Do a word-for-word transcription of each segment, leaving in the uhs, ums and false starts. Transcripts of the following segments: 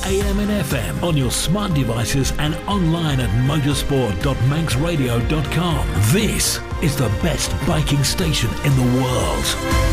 A M and F M on your smart devices and online at motorsport dot manx radio dot com. This is the best biking station in the world.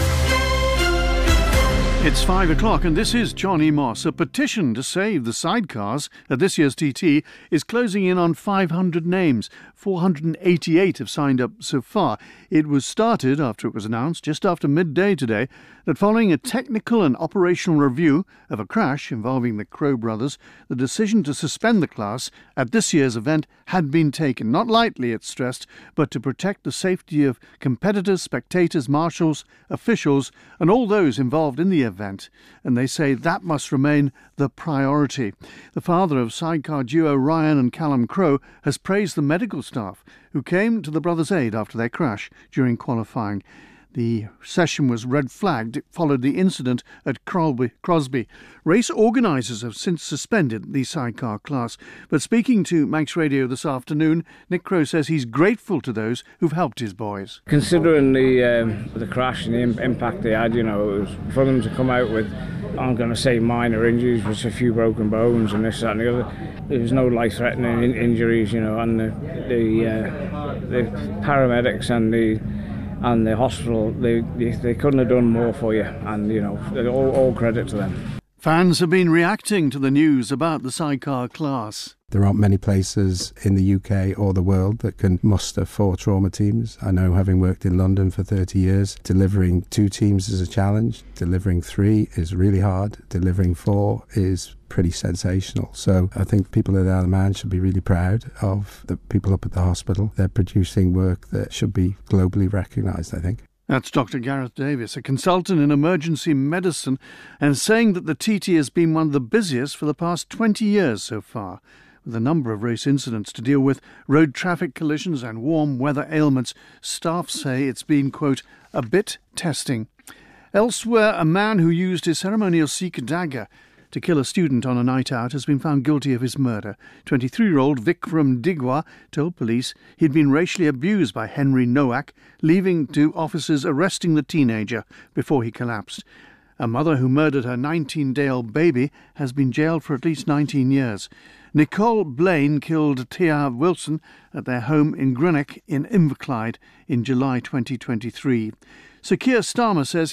It's five o'clock and this is Johnny Moss. A petition to save the sidecars at this year's T T is closing in on five hundred names. four hundred eighty-eight have signed up so far. It was started after it was announced just after midday today that following a technical and operational review of a crash involving the Crow brothers, the decision to suspend the class at this year's event had been taken. Not lightly, it's stressed, but to protect the safety of competitors, spectators, marshals, officials and all those involved in the event. And they say that must remain the priority. The father of sidecar duo Ryan and Callum Crow has praised the medical staff who came to the brothers' aid after their crash during qualifying. The session was red flagged. It followed the incident at Crosby. Race organisers have since suspended the sidecar class. But speaking to Manx Radio this afternoon, Nick Crow says he's grateful to those who've helped his boys. Considering the um, the crash and the im- impact they had, you know, it was for them to come out with, I'm going to say minor injuries, just a few broken bones and this, that and the other. There was no life-threatening in- injuries, you know, and the the, uh, the paramedics and the and the hospital, they, they they couldn't have done more for you, and you know, all, all credit to them. Fans have been reacting to the news about the sidecar class. There aren't many places in the U K or the world that can muster four trauma teams. I know, having worked in London for thirty years, delivering two teams is a challenge. Delivering three is really hard. Delivering four is pretty sensational. So I think people at Isle of Man should be really proud of the people up at the hospital. They're producing work that should be globally recognised, I think. That's Doctor Gareth Davis, a consultant in emergency medicine, and saying that the T T has been one of the busiest for the past twenty years so far, with a number of race incidents to deal with, road traffic collisions and warm weather ailments. Staff say it's been, quote, a bit testing. Elsewhere, a man who used his ceremonial Sikh dagger to kill a student on a night out has been found guilty of his murder. twenty-three-year-old Vikram Digwa told police he'd been racially abused by Henry Nowak, leaving to officers arresting the teenager before he collapsed. A mother who murdered her nineteen-day-old baby has been jailed for at least nineteen years. Nicole Blaine killed Tia Wilson at their home in Greenock in Inverclyde in July twenty twenty-three. Sir Keir Starmer says